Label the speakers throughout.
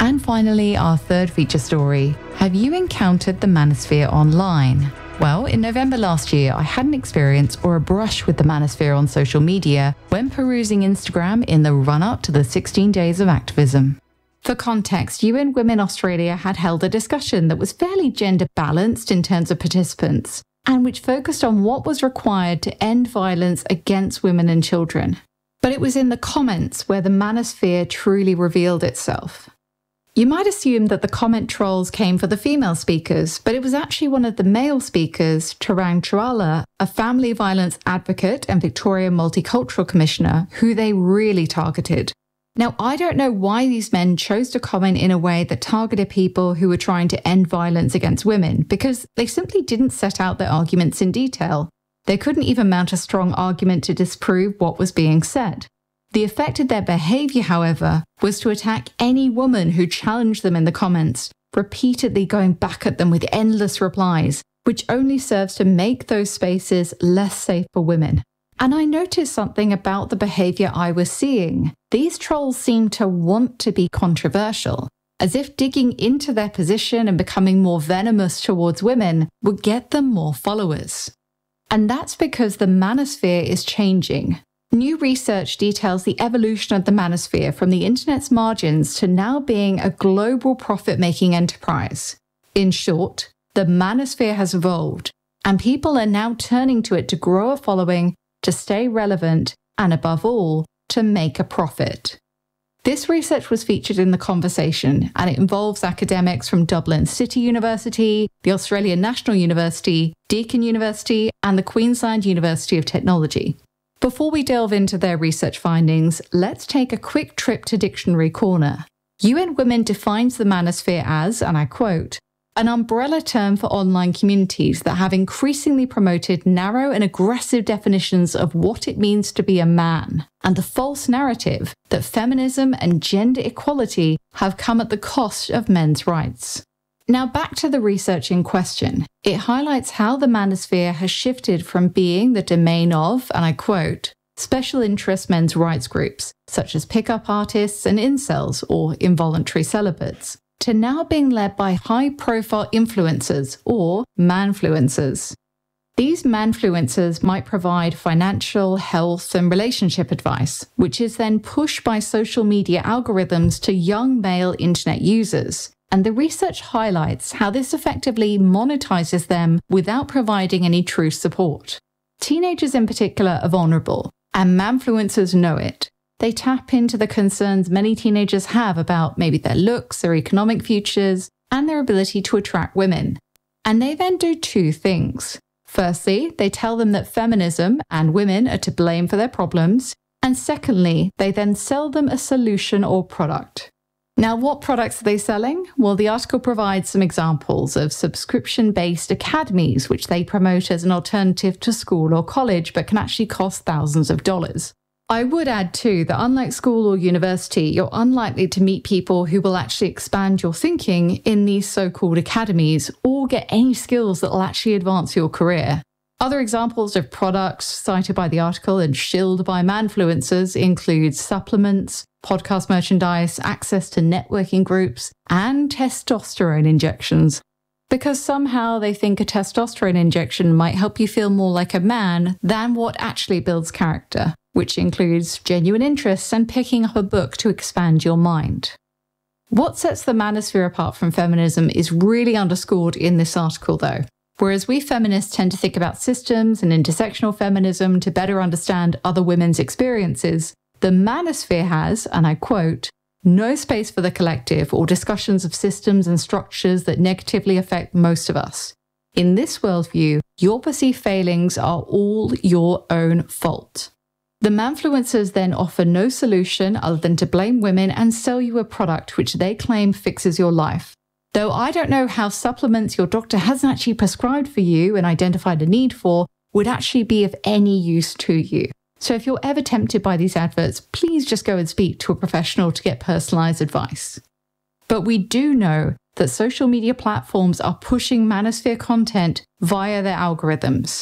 Speaker 1: And finally, our third feature story. Have you encountered the manosphere online? Well, in November last year, I had an experience or a brush with the manosphere on social media when perusing Instagram in the run-up to the 16 days of activism. For context, UN Women Australia had held a discussion that was fairly gender balanced in terms of participants, and which focused on what was required to end violence against women and children. But it was in the comments where the manosphere truly revealed itself. You might assume that the comment trolls came for the female speakers, but it was actually one of the male speakers, Tarang Chawla, a family violence advocate and Victoria Multicultural Commissioner, who they really targeted. Now, I don't know why these men chose to comment in a way that targeted people who were trying to end violence against women, because they simply didn't set out their arguments in detail. They couldn't even mount a strong argument to disprove what was being said. The effect of their behaviour, however, was to attack any woman who challenged them in the comments, repeatedly going back at them with endless replies, which only serves to make those spaces less safe for women. And I noticed something about the behaviour I was seeing. These trolls seemed to want to be controversial, as if digging into their position and becoming more venomous towards women would get them more followers. And that's because the manosphere is changing. New research details the evolution of the manosphere from the internet's margins to now being a global profit-making enterprise. In short, the manosphere has evolved, and people are now turning to it to grow a following, to stay relevant, and above all, to make a profit. This research was featured in The Conversation, and it involves academics from Dublin City University, the Australian National University, Deakin University, and the Queensland University of Technology. Before we delve into their research findings, let's take a quick trip to Dictionary Corner. UN Women defines the manosphere as, and I quote, an umbrella term for online communities that have increasingly promoted narrow and aggressive definitions of what it means to be a man, and the false narrative that feminism and gender equality have come at the cost of men's rights. Now back to the research in question. It highlights how the manosphere has shifted from being the domain of, and I quote, special interest men's rights groups, such as pickup artists and incels or involuntary celibates, to now being led by high-profile influencers or manfluencers. These manfluencers might provide financial, health, and relationship advice, which is then pushed by social media algorithms to young male internet users. And the research highlights how this effectively monetizes them without providing any true support. Teenagers in particular are vulnerable, and manfluencers know it. They tap into the concerns many teenagers have about maybe their looks, their economic futures, and their ability to attract women. And they then do two things. Firstly, they tell them that feminism and women are to blame for their problems. And secondly, they then sell them a solution or product. Now, what products are they selling? Well, the article provides some examples of subscription-based academies, which they promote as an alternative to school or college, but can actually cost thousands of dollars. I would add too that unlike school or university, you're unlikely to meet people who will actually expand your thinking in these so-called academies or get any skills that will actually advance your career. Other examples of products cited by the article and shilled by manfluencers include supplements, podcast merchandise, access to networking groups, and testosterone injections. Because somehow they think a testosterone injection might help you feel more like a man than what actually builds character, which includes genuine interests and picking up a book to expand your mind. What sets the manosphere apart from feminism is really underscored in this article, though. Whereas we feminists tend to think about systems and intersectional feminism to better understand other women's experiences, the manosphere has, and I quote, no space for the collective or discussions of systems and structures that negatively affect most of us. In this worldview, your perceived failings are all your own fault. The manfluencers then offer no solution other than to blame women and sell you a product which they claim fixes your life. Though I don't know how supplements your doctor hasn't actually prescribed for you and identified a need for would actually be of any use to you. So if you're ever tempted by these adverts, please just go and speak to a professional to get personalized advice. But we do know that social media platforms are pushing manosphere content via their algorithms.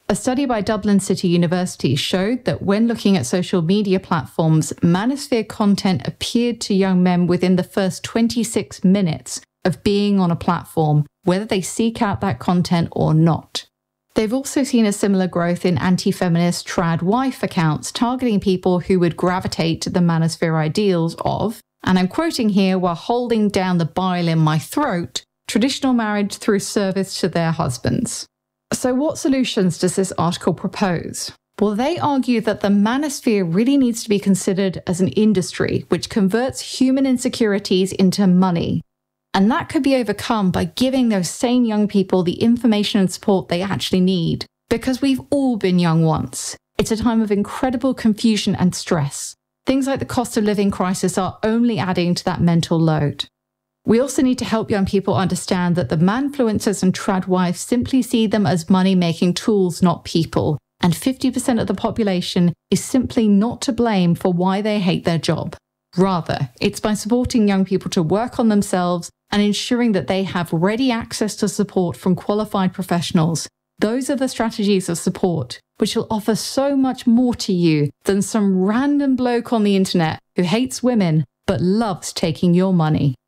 Speaker 1: A study by Dublin City University showed that when looking at social media platforms, manosphere content appeared to young men within the first 26 minutes of being on a platform, whether they seek out that content or not. They've also seen a similar growth in anti-feminist trad wife accounts targeting people who would gravitate to the manosphere ideals of, and I'm quoting here, while holding down the bile in my throat, traditional marriage through service to their husbands. So what solutions does this article propose? Well, they argue that the manosphere really needs to be considered as an industry which converts human insecurities into money. And that could be overcome by giving those same young people the information and support they actually need. Because we've all been young once. It's a time of incredible confusion and stress. Things like the cost of living crisis are only adding to that mental load. We also need to help young people understand that the manfluencers and tradwives simply see them as money-making tools, not people. And 50% of the population is simply not to blame for why they hate their job. Rather, it's by supporting young people to work on themselves and ensuring that they have ready access to support from qualified professionals. Those are the strategies of support, which will offer so much more to you than some random bloke on the internet who hates women but loves taking your money.